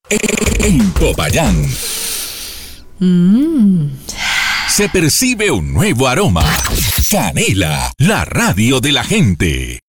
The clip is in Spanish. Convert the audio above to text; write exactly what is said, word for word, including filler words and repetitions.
En Popayán Mm. se percibe un nuevo aroma. Canela, la radio de la gente.